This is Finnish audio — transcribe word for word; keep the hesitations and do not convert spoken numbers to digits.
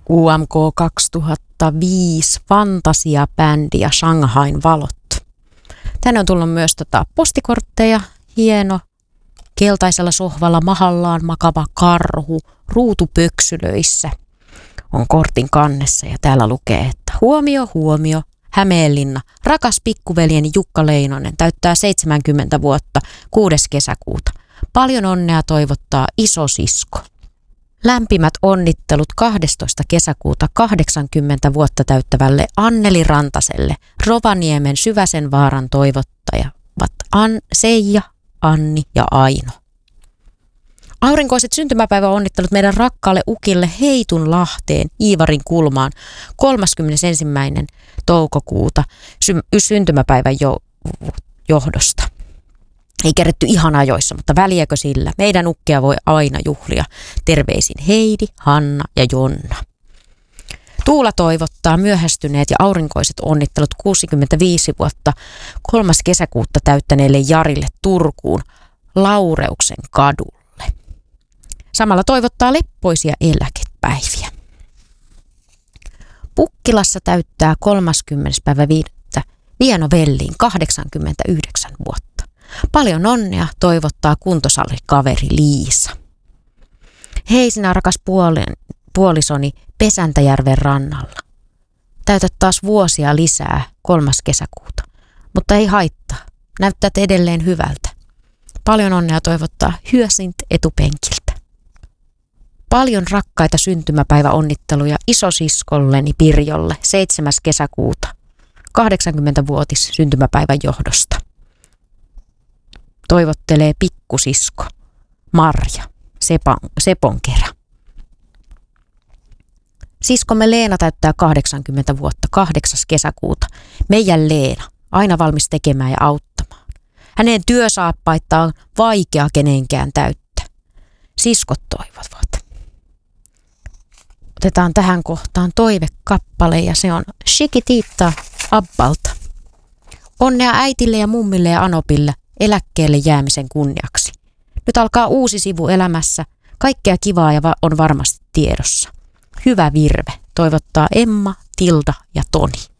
U M K kaksituhattaviisi fantasiabändi ja Shanghain valot. Tänne on tullut myös tota postikortteja, hieno, keltaisella sohvalla mahallaan makava karhu, ruutupöksylöissä on kortin kannessa ja täällä lukee, että huomio, huomio, Hämeenlinna, rakas pikkuveljeni Jukka Leinonen täyttää seitsemänkymmentä vuotta kuudes kesäkuuta. Paljon onnea toivottaa isosisko. Lämpimät onnittelut kahdestoista kesäkuuta kahdeksankymmentä vuotta täyttävälle Anneli Rantaselle, Rovaniemen Syväsenvaaran toivottajavat An, Seija, Anni ja Aino. Aurinkoiset syntymäpäiväonnittelut meidän rakkaalle ukille Heitunlahteen Iivarin kulmaan kolmaskymmenesensimmäinen toukokuuta sy- syntymäpäivän jo- johdosta. Ei keretty ihan ajoissa, mutta väliäkö sillä? Meidän ukkia voi aina juhlia. Terveisin Heidi, Hanna ja Jonna. Tuula toivottaa myöhästyneet ja aurinkoiset onnittelut kuusikymmentäviisi vuotta kolmas kesäkuuta täyttäneelle Jarille Turkuun Laureuksen kadulle. Samalla toivottaa leppoisia eläkepäiviä. Pukkilassa täyttää kolmaskymmenes päivä viidettä Vieno Velliin kahdeksankymmentäyhdeksän vuotta. Paljon onnea toivottaa kuntosalikaveri Liisa. Hei sinä rakas puolen, puolisoni Pesäntäjärven rannalla. Täytät taas vuosia lisää kolmas kesäkuuta, mutta ei haittaa. Näyttät edelleen hyvältä. Paljon onnea toivottaa Hyösint etupenkiltä. Paljon rakkaita syntymäpäiväonnitteluja isosiskolleni Pirjolle seitsemäs kesäkuuta kahdeksankymmentävuotis syntymäpäivän johdosta. Toivottelee pikkusisko Marja Sepon, Seponkerä. Siskomme Leena täyttää kahdeksankymmentä vuotta kahdeksas kesäkuuta. Meidän Leena, aina valmis tekemään ja auttamaan. Hänen työsaappaittaan on vaikea kenenkään täyttää. Siskot toivovat. Otetaan tähän kohtaan toivekappale ja se on Chiquitita Abbalta. Onnea äitille ja mummille ja Anopille eläkkeelle jäämisen kunniaksi. Nyt alkaa uusi sivu elämässä. Kaikkea kivaa ja va- on varmasti tiedossa. Hyvä virve, toivottaa Emma, Tilda ja Toni.